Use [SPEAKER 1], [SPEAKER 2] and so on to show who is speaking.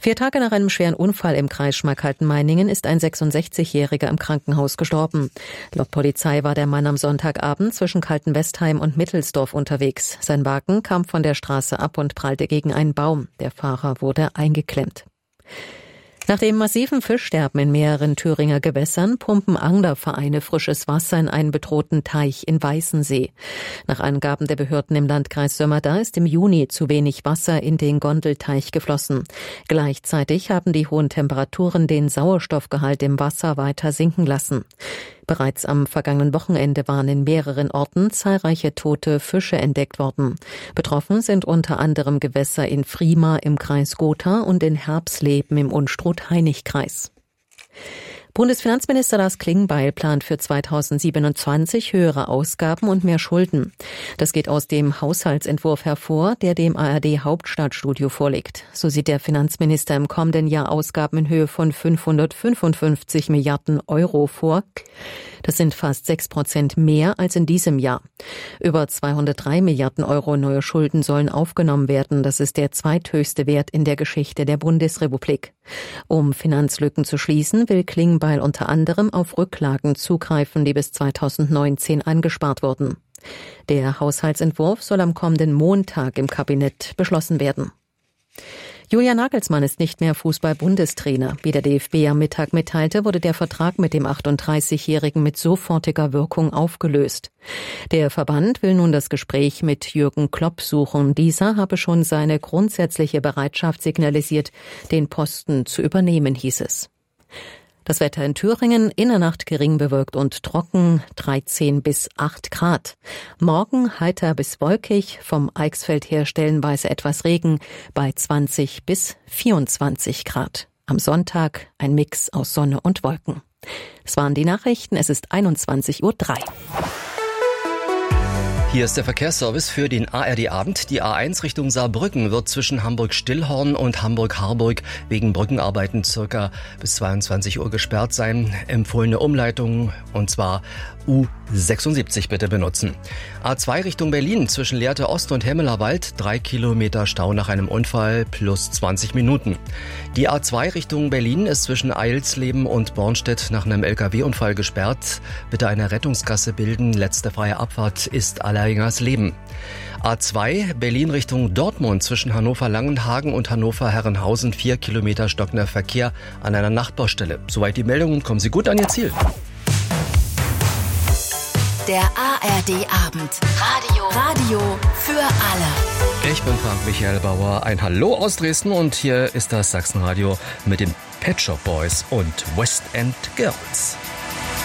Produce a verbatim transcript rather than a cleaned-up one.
[SPEAKER 1] Vier Tage nach einem schweren Unfall im Kreis Schmalkalden-Meiningen ist ein sechsundsechzigjähriger im Krankenhaus gestorben. Laut Polizei war der Mann am Sonntagabend zwischen Kaltenwestheim und Mittelsdorf unterwegs. Sein Wagen kam von der Straße ab und prallte gegen einen Baum. Der Fahrer wurde eingeklemmt. Nach dem massiven Fischsterben in mehreren Thüringer Gewässern pumpen Anglervereine frisches Wasser in einen bedrohten Teich in Weißensee. Nach Angaben der Behörden im Landkreis Sömmerda ist im Juni zu wenig Wasser in den Gondelteich geflossen. Gleichzeitig haben die hohen Temperaturen den Sauerstoffgehalt im Wasser weiter sinken lassen. Bereits am vergangenen Wochenende waren in mehreren Orten zahlreiche tote Fische entdeckt worden. Betroffen sind unter anderem Gewässer in Friema im Kreis Gotha und in Herbsleben im Unstrut-Hainich-Kreis. Bundesfinanzminister Lars Klingbeil plant für zweitausendsiebenundzwanzig höhere Ausgaben und mehr Schulden. Das geht aus dem Haushaltsentwurf hervor, der dem A R D-Hauptstadtstudio vorliegt. So sieht der Finanzminister im kommenden Jahr Ausgaben in Höhe von fünfhundertfünfundfünfzig Milliarden Euro vor. Das sind fast sechs Prozent mehr als in diesem Jahr. Über zweihundertdrei Milliarden Euro neue Schulden sollen aufgenommen werden. Das ist der zweithöchste Wert in der Geschichte der Bundesrepublik. Um Finanzlücken zu schließen, will Klingbeil unter anderem auf Rücklagen zugreifen, die bis zweitausendneunzehn angespart wurden. Der Haushaltsentwurf soll am kommenden Montag im Kabinett beschlossen werden. Julian Nagelsmann ist nicht mehr Fußball-Bundestrainer. Wie der D F B am Mittag mitteilte, wurde der Vertrag mit dem achtunddreißigjährigen mit sofortiger Wirkung aufgelöst. Der Verband will nun das Gespräch mit Jürgen Klopp suchen. Dieser habe schon seine grundsätzliche Bereitschaft signalisiert, den Posten zu übernehmen, hieß es. Das Wetter in Thüringen, in der Nacht gering bewölkt und trocken, dreizehn bis acht Grad. Morgen heiter bis wolkig, vom Eichsfeld her stellenweise etwas Regen bei zwanzig bis vierundzwanzig Grad. Am Sonntag ein Mix aus Sonne und Wolken. Das waren die Nachrichten, es ist einundzwanzig Uhr drei.
[SPEAKER 2] Hier ist der Verkehrsservice für den A R D-Abend. Die A eins Richtung Saarbrücken wird zwischen Hamburg-Stillhorn und Hamburg-Harburg wegen Brückenarbeiten circa bis zweiundzwanzig Uhr gesperrt sein. Empfohlene Umleitung, und zwar U sechsundsiebzig bitte benutzen. A zwei Richtung Berlin zwischen Lehrte Ost und Hemmelerwald, drei Kilometer Stau nach einem Unfall plus zwanzig Minuten. Die A zwei Richtung Berlin ist zwischen Eilsleben und Bornstedt nach einem L K W-Unfall gesperrt. Bitte eine Rettungsgasse bilden. Letzte freie Abfahrt ist Allerringersleben. A zwei Berlin Richtung Dortmund zwischen Hannover-Langenhagen und Hannover-Herrenhausen, vier Kilometer stockender Verkehr an einer Nachbarstelle. Soweit die Meldungen, kommen Sie gut an Ihr Ziel.
[SPEAKER 3] Der A R D-Abend. Radio. Radio für alle.
[SPEAKER 2] Ich bin Frank Michael Bauer. Ein Hallo aus Dresden und hier ist das Sachsenradio mit den Pet Shop Boys und West End Girls.